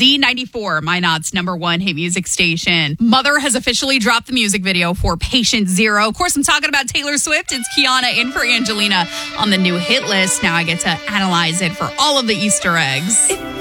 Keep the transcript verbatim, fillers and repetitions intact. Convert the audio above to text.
Z ninety-four, Minot's number one hit music station. Mother has officially dropped the music video for Patient Zero. Of course, I'm talking about Taylor Swift. It's Kiana in for Angelina on the new hit list. Now I get to analyze it for all of the Easter eggs.